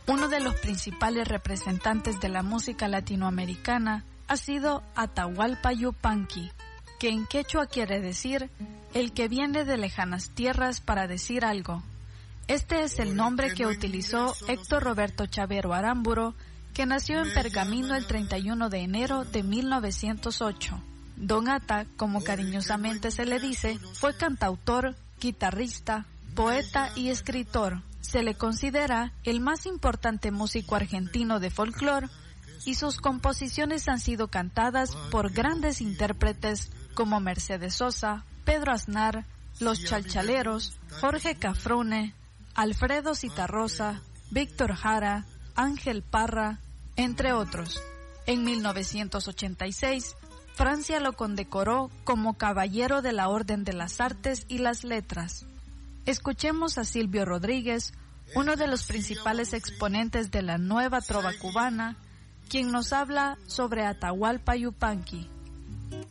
Uno de los principales representantes de la música latinoamericana ha sido Atahualpa Yupanqui, que en quechua quiere decir el que viene de lejanas tierras para decir algo. Este es el nombre que utilizó Héctor Roberto Chavero Aramburu, que nació en Pergamino el 31 de enero de 1908. Don Ata, como cariñosamente se le dice, fue cantautor, guitarrista, poeta y escritor. Se le considera el más importante músico argentino de folclore y sus composiciones han sido cantadas por grandes intérpretes como Mercedes Sosa, Pedro Aznar, Los Chalchaleros, Jorge Cafrune, Alfredo Zitarrosa, Víctor Jara, Ángel Parra, entre otros. En 1986, Francia lo condecoró como Caballero de la Orden de las Artes y las Letras. Escuchemos a Silvio Rodríguez, uno de los principales exponentes de la nueva trova cubana, quien nos habla sobre Atahualpa Yupanqui.